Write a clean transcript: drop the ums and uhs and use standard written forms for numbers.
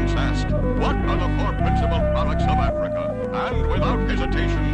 once asked, what are the four principal products of Africa? And without hesitation,